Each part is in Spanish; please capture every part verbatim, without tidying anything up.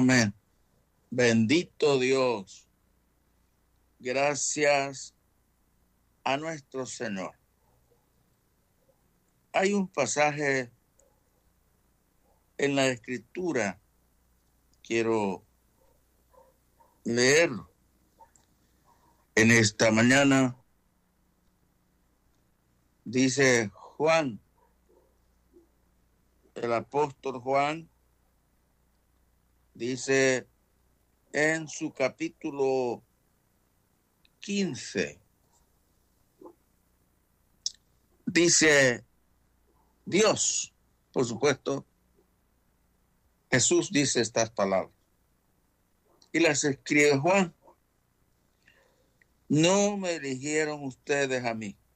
Amén. Bendito Dios. Gracias a nuestro Señor. Hay un pasaje en la Escritura, quiero leerlo en esta mañana. Dice Juan, el apóstol Juan, dice en su capítulo quince, dice Dios, por supuesto, Jesús dice estas palabras y las escribe Juan. No me eligieron ustedes a mí,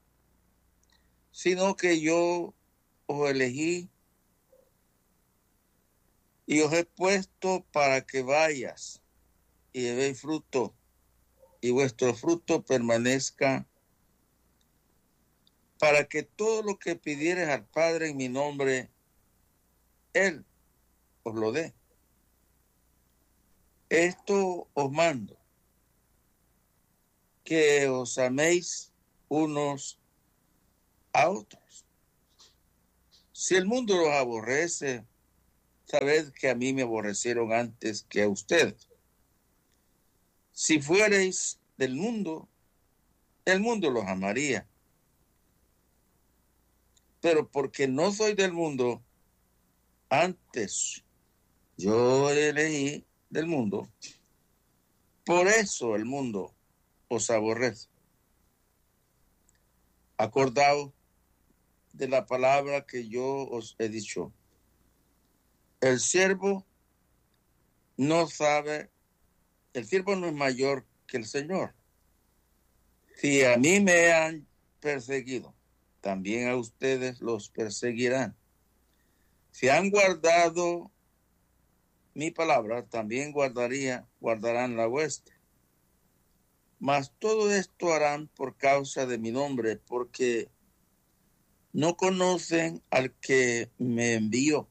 sino que yo os elegí y os he puesto para que vayas y llevéis fruto, y vuestro fruto permanezca, para que todo lo que pidieres al Padre en mi nombre, Él os lo dé. Esto os mando, que os améis unos a otros. Si el mundo los aborrece, sabed que a mí me aborrecieron antes que a ustedes. Si fuereis del mundo, el mundo los amaría. Pero porque no soy del mundo, antes yo elegí del mundo, por eso el mundo os aborrece. Acordaos de la palabra que yo os he dicho. El siervo no sabe, el siervo no es mayor que el Señor. Si a mí me han perseguido, también a ustedes los perseguirán. Si han guardado mi palabra, también guardaría, guardarán la vuestra. Mas todo esto harán por causa de mi nombre, porque no conocen al que me envió.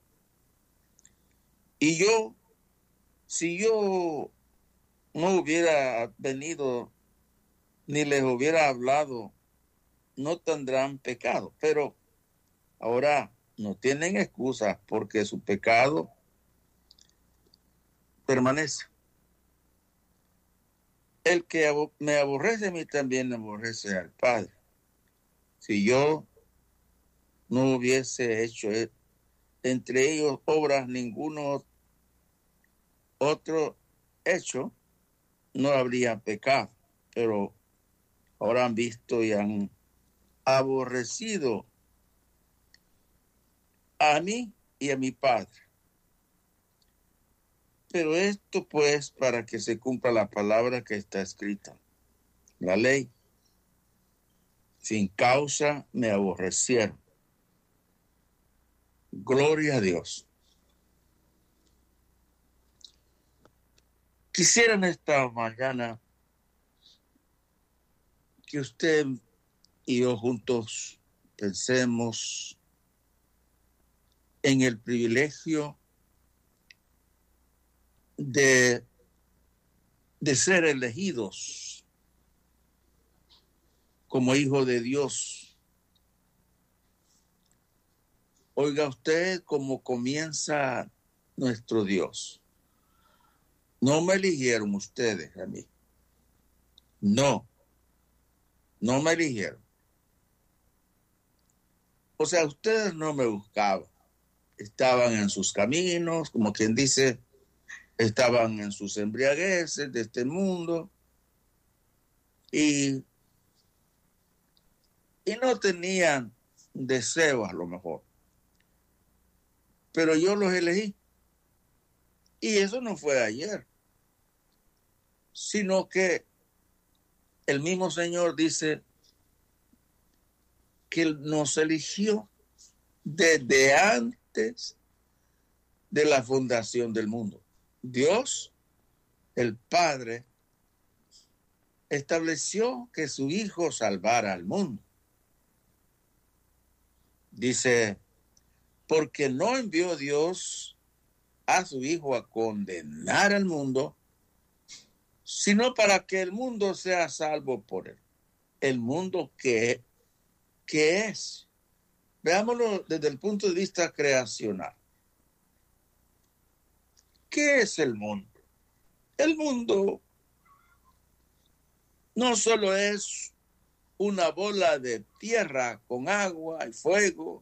Y yo, si yo no hubiera venido ni les hubiera hablado, no tendrán pecado. Pero ahora no tienen excusas porque su pecado permanece. El que me aborrece a mí también me aborrece al Padre. Si yo no hubiese hecho entre ellos obras ninguno otro hecho, no habría pecado. Pero ahora han visto y han aborrecido a mí y a mi Padre. Pero esto pues para que se cumpla la palabra que está escrita. La ley. Sin causa me aborrecieron. Gloria a Dios. Quisiera en esta mañana que usted y yo juntos pensemos en el privilegio de, de ser elegidos como hijo de Dios. Oiga usted cómo comienza nuestro Dios. No me eligieron ustedes a mí. No, no me eligieron. O sea, ustedes no me buscaban. Estaban en sus caminos, como quien dice, estaban en sus embriagueces de este mundo y, y no tenían deseo a lo mejor. Pero yo los elegí. Y eso no fue ayer, sino que el mismo Señor dice que Él nos eligió desde antes de la fundación del mundo. Dios, el Padre, estableció que su Hijo salvara al mundo. Dice, porque no envió Dios a su Hijo a condenar al mundo, sino para que el mundo sea salvo por él. El mundo que, que es. Veámoslo desde el punto de vista creacional. ¿Qué es el mundo? El mundo no solo es una bola de tierra con agua y fuego.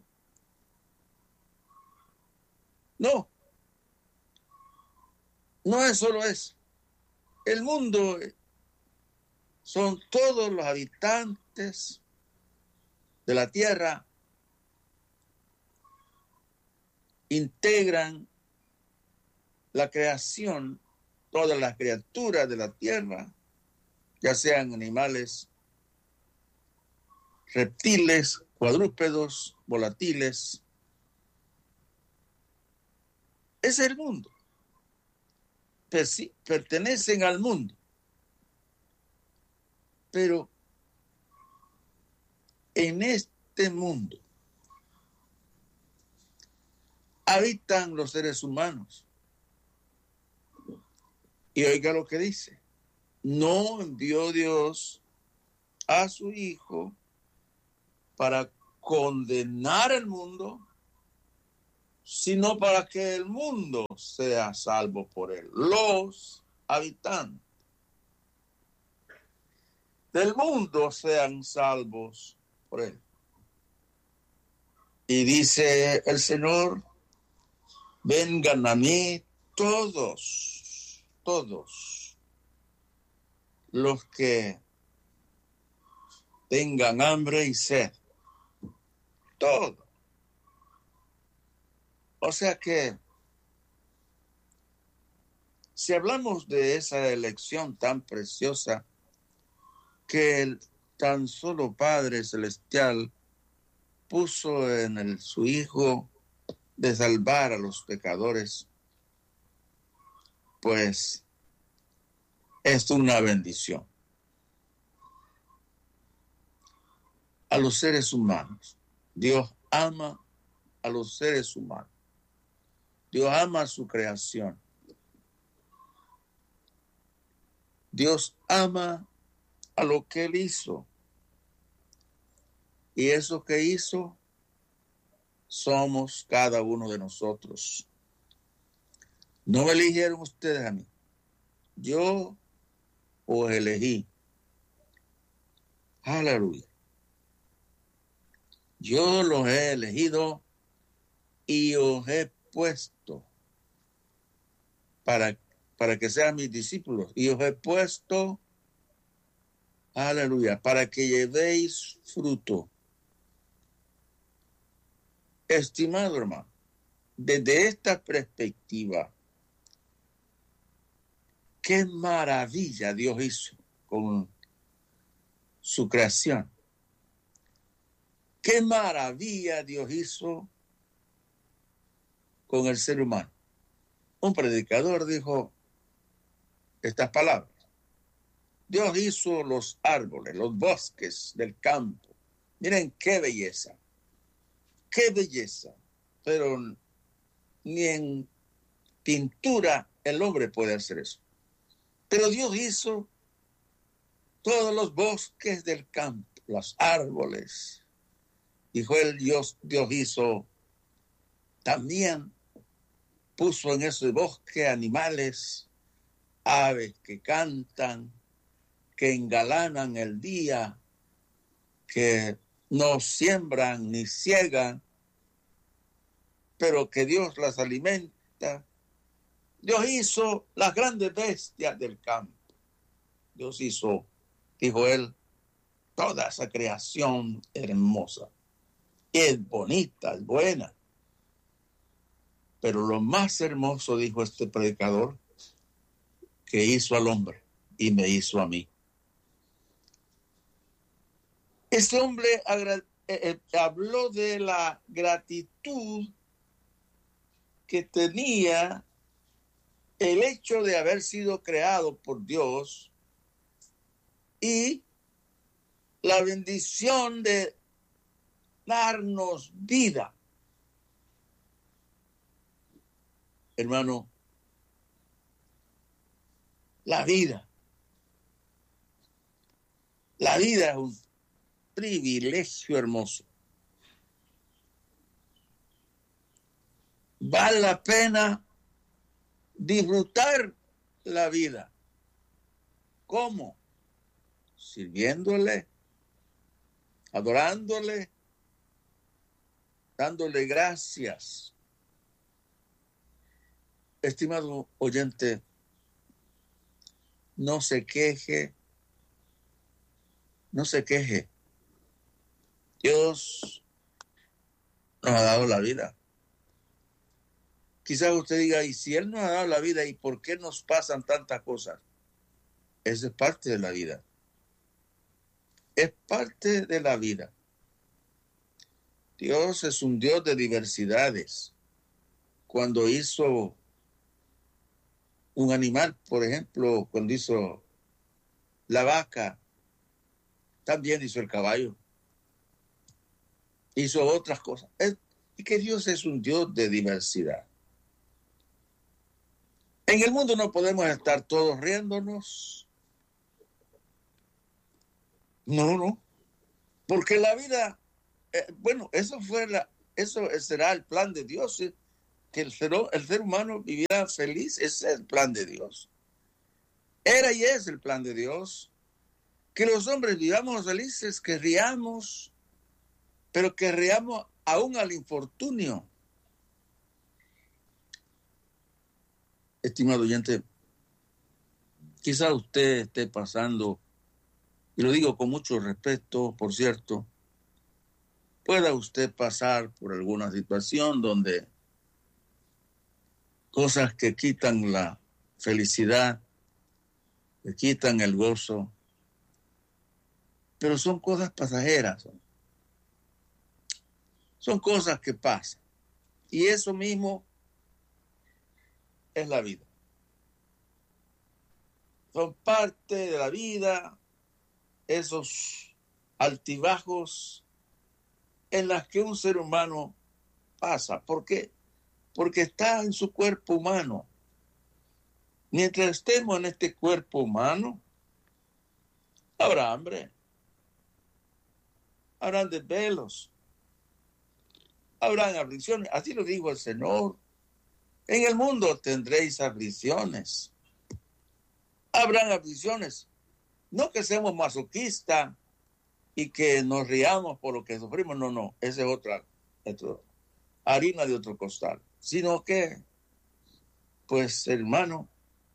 No, no es solo eso. El mundo son todos los habitantes de la tierra, integran la creación, todas las criaturas de la tierra, ya sean animales, reptiles, cuadrúpedos, volátiles. Es el mundo. Pertenecen al mundo. Pero en este mundo habitan los seres humanos. Y oiga lo que dice. No envió Dios a su Hijo para condenar el mundo, sino para que el mundo sea salvo por él. Los habitantes del mundo sean salvos por él. Y dice el Señor, vengan a mí todos, todos los que tengan hambre y sed. Todo. O sea que si hablamos de esa elección tan preciosa que el tan solo Padre Celestial puso en el, su Hijo de salvar a los pecadores, pues es una bendición. A los seres humanos. Dios ama a los seres humanos. Dios ama a su creación. Dios ama a lo que Él hizo. Y eso que hizo somos cada uno de nosotros. No me eligieron ustedes a mí. Yo os elegí. Aleluya. Yo los he elegido y os he puesto para, para que sean mis discípulos. Y os he puesto, aleluya, para que llevéis fruto. Estimado hermano, desde esta perspectiva, qué maravilla Dios hizo con su creación. Qué maravilla Dios hizo con el ser humano. Un predicador dijo estas palabras. Dios hizo los árboles, los bosques del campo. Miren qué belleza. Qué belleza. Pero ni en pintura el hombre puede hacer eso. Pero Dios hizo todos los bosques del campo, los árboles. Dijo él, Dios, Dios hizo también, puso en ese bosque animales, aves que cantan, que engalanan el día, que no siembran ni ciegan, pero que Dios las alimenta. Dios hizo las grandes bestias del campo. Dios hizo, dijo él, toda esa creación hermosa. Es bonita, es buena. Pero lo más hermoso, dijo este predicador, que hizo al hombre y me hizo a mí. Este hombre agra- eh, eh, habló de la gratitud que tenía el hecho de haber sido creado por Dios y la bendición de darnos vida. hermano, la vida. La vida es un privilegio hermoso. Vale la pena disfrutar la vida. ¿Cómo? Sirviéndole, adorándole, dándole gracias. Estimado oyente, no se queje, no se queje. Dios nos ha dado la vida. Quizás usted diga, ¿y si Él nos ha dado la vida, y por qué nos pasan tantas cosas? Esa es parte de la vida. Es parte de la vida. Dios es un Dios de diversidades. Cuando hizo un animal, por ejemplo, cuando hizo la vaca, también hizo el caballo. Hizo otras cosas. Es, y que Dios es un Dios de diversidad. En el mundo no podemos estar todos riéndonos. No, no. Porque la vida, eh, bueno, eso fue la, eso será el plan de Dios, ¿eh? Que el ser, el ser humano vivirá feliz. Ese es el plan de Dios. Era y es el plan de Dios. Que los hombres vivamos felices, que riamos, pero que riamos aún al infortunio. Estimado oyente, quizá usted esté pasando, y lo digo con mucho respeto, por cierto, pueda usted pasar por alguna situación donde cosas que quitan la felicidad, que quitan el gozo, pero son cosas pasajeras. Son cosas que pasan. Y eso mismo es la vida. Son parte de la vida, esos altibajos en las que un ser humano pasa. ¿Por qué? Porque está en su cuerpo humano. Mientras estemos en este cuerpo humano, habrá hambre, habrán desvelos, habrán aflicciones. Así lo dijo el Señor. En el mundo tendréis aflicciones. Habrán aflicciones. No que seamos masoquistas y que nos riamos por lo que sufrimos. No, no. Esa es otra, otra harina de otro costal. Sino que, pues, hermano,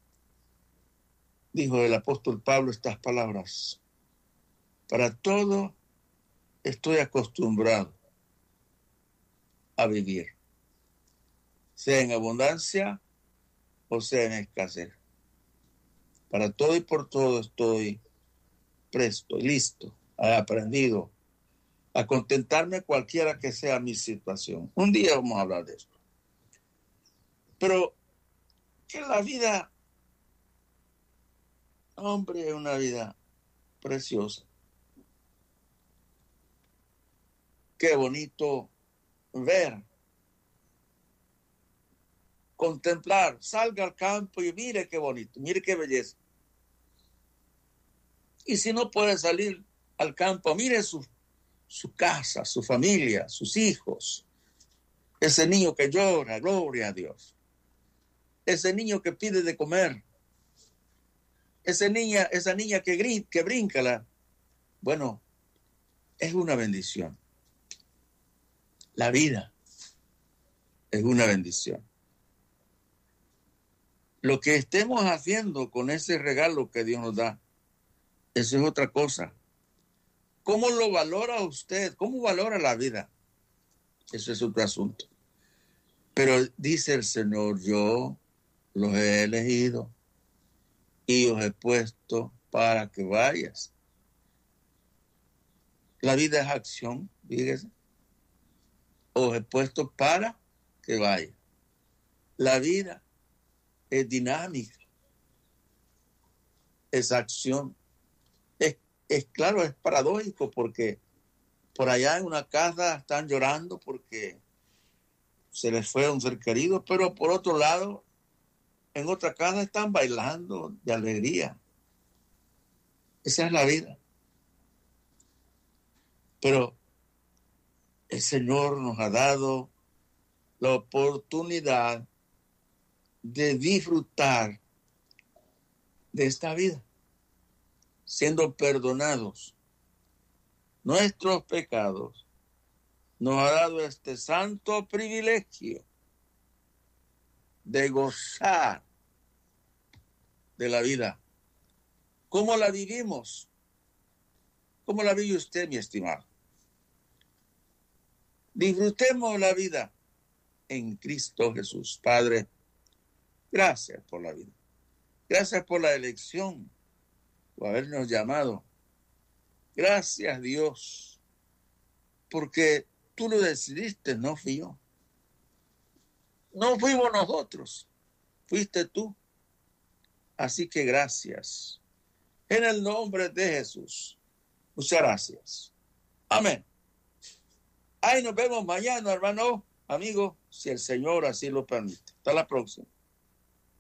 dijo el apóstol Pablo estas palabras: para todo estoy acostumbrado a vivir, sea en abundancia o sea en escasez. Para todo y por todo estoy presto y listo. He aprendido a contentarme cualquiera que sea mi situación. Un día vamos a hablar de esto. Pero que la vida, hombre, es una vida preciosa. Qué bonito ver, contemplar, salga al campo y mire qué bonito, mire qué belleza. Y si no puede salir al campo, mire su, su casa, su familia, sus hijos. Ese niño que llora, gloria a Dios. Ese niño que pide de comer. Esa niña, esa niña que, grita, que brinca. La, bueno, es una bendición. La vida es una bendición. Lo que estemos haciendo con ese regalo que Dios nos da, eso es otra cosa. ¿Cómo lo valora usted? ¿Cómo valora la vida? Eso es otro asunto. Pero dice el Señor, yo los he elegido y os he puesto para que vayas. La vida es acción, fíjese. Os he puesto para que vayas. La vida es dinámica, es acción. Es, es claro, es paradójico porque por allá en una casa están llorando porque se les fue un ser querido, pero por otro lado, en otra casa están bailando de alegría. Esa es la vida. Pero el Señor nos ha dado la oportunidad de disfrutar de esta vida, siendo perdonados nuestros pecados. Nos ha dado este santo privilegio de gozar de la vida. ¿Cómo la vivimos? ¿Cómo la vive usted, mi estimado? Disfrutemos la vida en Cristo Jesús. Padre, gracias por la vida. Gracias por la elección, por habernos llamado. Gracias, Dios, porque tú lo decidiste, no fui yo. No fuimos nosotros, fuiste tú. Así que gracias. En el nombre de Jesús. Muchas gracias. Amén. Ahí nos vemos mañana, hermano, amigo, si el Señor así lo permite. Hasta la próxima.